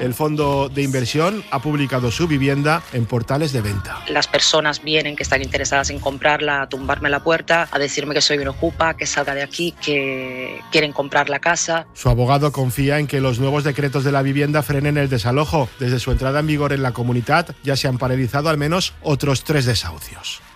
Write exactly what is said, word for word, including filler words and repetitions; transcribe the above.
El fondo de inversión ha publicado su vivienda en portales de venta. Las personas vienen que están interesadas en comprarla, a tumbarme la puerta, a decirme que soy un ocupa, que salga de aquí, que quieren comprar la casa. Su abogado confía en que los nuevos decretos de la vivienda frenen el desalojo. Desde su entrada en vigor en la Comunitat ya se han paralizado al menos otros tres desahucios.